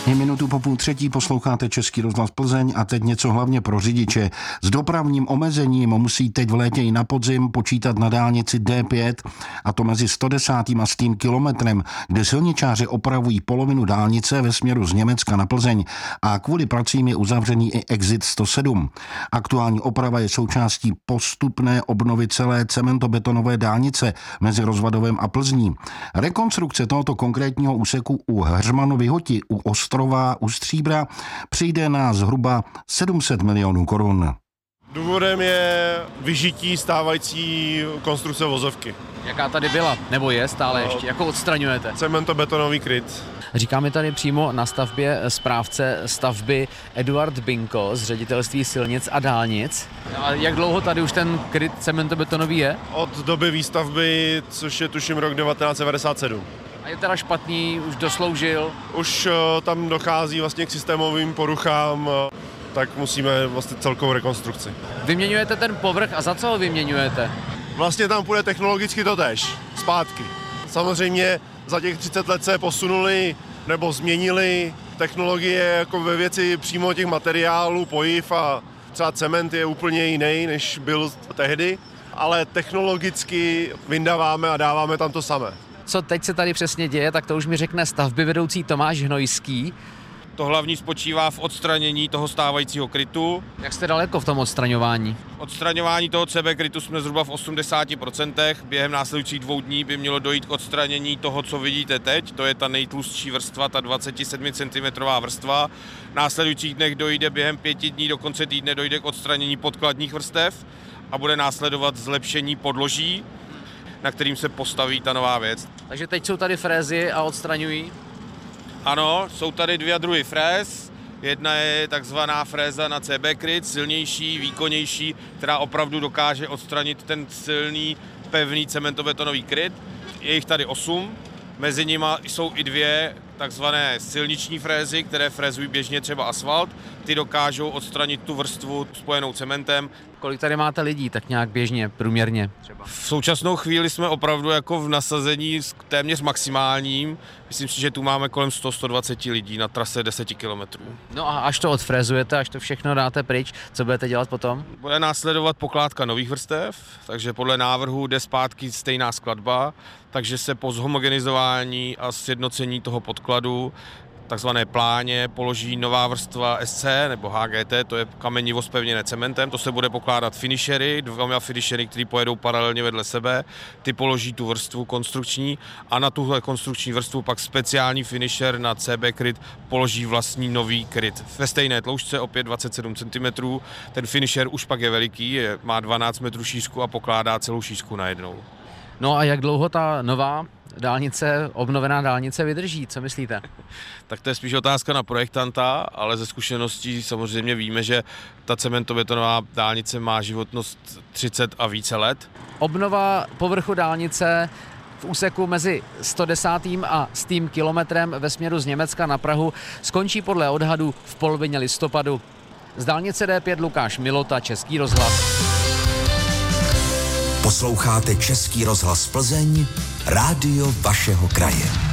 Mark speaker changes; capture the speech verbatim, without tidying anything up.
Speaker 1: Je minutu po půl třetí, posloucháte Český rozhlas Plzeň a teď něco hlavně pro řidiče. S dopravním omezením musí teď v létě i na podzim počítat na dálnici D pět, a to mezi sto desátým a stým kilometrem, kde silničáři opravují polovinu dálnice ve směru z Německa na Plzeň a kvůli pracím je uzavřený i exit sto sedm. Aktuální oprava je součástí postupné obnovy celé cementobetonové dálnice mezi Rozvadovem a Plzní. Rekonstrukce tohoto konkrétního úseku u Heřmanovy Hoti u Ostrova u Stříbra přijde na zhruba sedm set milionů korun.
Speaker 2: Důvodem je vyžití stávající konstrukce vozovky.
Speaker 3: Jaká tady byla, nebo je stále ještě, jako odstraňujete?
Speaker 2: Cementobetonový kryt.
Speaker 3: Říká mi tady přímo na stavbě správce stavby Eduard Binko z ředitelství silnic a dálnic. A jak dlouho tady už ten kryt cementobetonový je?
Speaker 2: Od doby výstavby, což je tuším rok devatenáct set devadesát sedm.
Speaker 3: A je teda špatný, už dosloužil?
Speaker 2: Už uh, tam dochází vlastně k systémovým poruchám, uh, tak musíme vlastně celkovou rekonstrukci.
Speaker 3: Vyměňujete ten povrch a za co ho vyměňujete?
Speaker 2: Vlastně tam půjde technologicky totéž, zpátky. Samozřejmě za těch třicet let se posunuli nebo změnili technologie jako ve věci přímo těch materiálů, pojiv a třeba cement je úplně jiný, než byl tehdy, ale technologicky vyndáváme a dáváme tam to samé.
Speaker 3: Co teď se tady přesně děje, tak to už mi řekne stavbyvedoucí Tomáš Hnojský.
Speaker 4: To hlavní spočívá v odstranění toho stávajícího krytu.
Speaker 3: Jak jste daleko v tom odstraňování?
Speaker 4: Odstraňování toho C B krytu jsme zhruba v osmdesáti procentech. Během následujících dvou dní by mělo dojít k odstranění toho, co vidíte teď. To je ta nejtlustší vrstva, ta dvacet sedm centimetrů vrstva. V následujících dnech dojde během pěti dní, do konce týdne dojde k odstranění podkladních vrstev a bude následovat zlepšení podloží, na kterým se postaví ta nová věc.
Speaker 3: Takže teď jsou tady frézy a odstraňují?
Speaker 4: Ano, jsou tady dvě druhy fréz. Jedna je takzvaná fréza na C B kryt, silnější, výkonnější, která opravdu dokáže odstranit ten silný, pevný cementobetonový kryt. Je jich tady osm. Mezi nimi jsou i dvě takzvané silniční frézy, které frézují běžně třeba asfalt. Ty dokážou odstranit tu vrstvu spojenou cementem.
Speaker 3: Kolik tady máte lidí, tak nějak běžně, průměrně třeba?
Speaker 4: V současnou chvíli jsme opravdu jako v nasazení téměř maximálním. Myslím si, že tu máme kolem sto až sto dvacet lidí na trase deset kilometrů.
Speaker 3: No a až to odfrézujete, až to všechno dáte pryč, co budete dělat potom?
Speaker 4: Bude následovat pokládka nových vrstev, takže podle návrhu jde zpátky stejná skladba, takže se po zhomogenizování a sjednocení toho podkladu, takzvané pláně, položí nová vrstva S C nebo H G T, to je kamenivo zpevněné cementem, to se bude pokládat finishery, dvěma finishery, které pojedou paralelně vedle sebe, ty položí tu vrstvu konstrukční a na tuhle konstrukční vrstvu pak speciální finisher na C B kryt položí vlastní nový kryt. Ve stejné tloušťce, opět dvacet sedm centimetrů, ten finisher už pak je veliký, je, má dvanáct metrů šířku a pokládá celou šířku najednou.
Speaker 3: No a jak dlouho ta nová dálnice, obnovená dálnice vydrží, co myslíte?
Speaker 4: Tak to je spíš otázka na projektanta, ale ze zkušeností samozřejmě víme, že ta cementobetonová dálnice má životnost třicet a více let.
Speaker 3: Obnova povrchu dálnice v úseku mezi sto desátým a stým kilometrem ve směru z Německa na Prahu skončí podle odhadu v polovině listopadu. Z dálnice D pět Lukáš Milota, Český rozhlas.
Speaker 5: Posloucháte Český rozhlas Plzeň, rádio vašeho kraje.